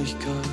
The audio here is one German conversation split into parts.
Traurigkeit.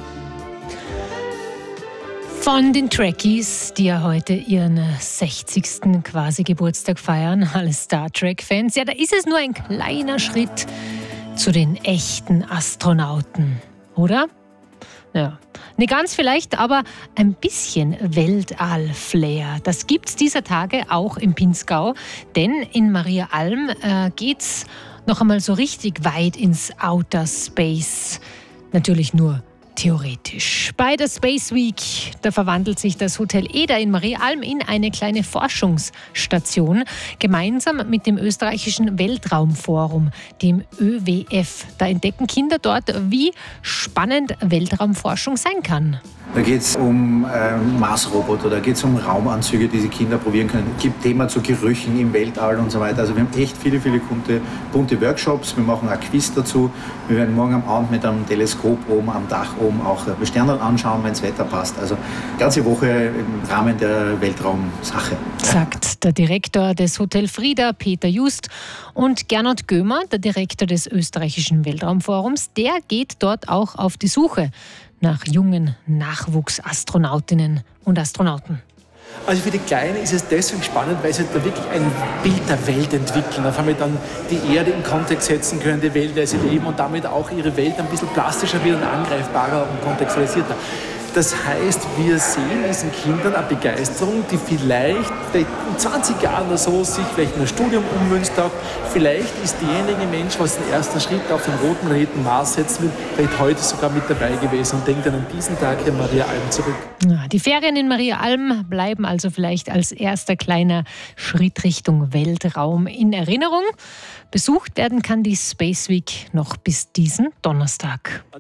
Von den Trekkies, die ja heute ihren 60. quasi Geburtstag feiern, alle Star Trek-Fans. Ja, da ist es nur ein kleiner Schritt zu den echten Astronauten, oder? Ja, nicht ganz vielleicht, aber ein bisschen Weltall-Flair. Das gibt's dieser Tage auch im Pinzgau, denn in Maria Alm geht's noch einmal so richtig weit ins Outer Space. Natürlich nur theoretisch. Bei der Space Week, da verwandelt sich das Hotel Eder in Maria Alm in eine kleine Forschungsstation, gemeinsam mit dem österreichischen Weltraumforum, dem ÖWF. Da entdecken Kinder dort, wie spannend Weltraumforschung sein kann. Da geht es um Mars-Roboter, da geht es um Raumanzüge, die die Kinder probieren können. Es gibt Themen zu Gerüchen im Weltall und so weiter. Also wir haben echt viele bunte Workshops. Wir machen ein Quiz dazu. Wir werden morgen am Abend mit einem Teleskop oben am Dach oben auch Sterne anschauen, wenn das Wetter passt. Also ganze Woche im Rahmen der Weltraumsache. Sagt der Direktor des Hotel Frieda, Peter Just. Und Gernot Gömer, der Direktor des österreichischen Weltraumforums, der geht dort auch auf die Suche nach jungen Nachwuchsastronautinnen und Astronauten. Also für die Kleinen ist es deswegen spannend, weil sie da wirklich ein Bild der Welt entwickeln. Auf einmal dann die Erde in Kontext setzen können, die Welt, in der sie leben und damit auch ihre Welt ein bisschen plastischer wird und angreifbarer und kontextualisierter. Das heißt, wir sehen diesen Kindern eine Begeisterung, die vielleicht in 20 Jahren oder so sich vielleicht in ein Studium ummünzt hat. Vielleicht ist derjenige Mensch, was den ersten Schritt auf den roten Planeten Mars setzen will, vielleicht heute sogar mit dabei gewesen und denkt dann an diesen Tag in Maria Alm zurück. Ja, die Ferien in Maria Alm bleiben also vielleicht als erster kleiner Schritt Richtung Weltraum in Erinnerung. Besucht werden kann die Space Week noch bis diesen Donnerstag.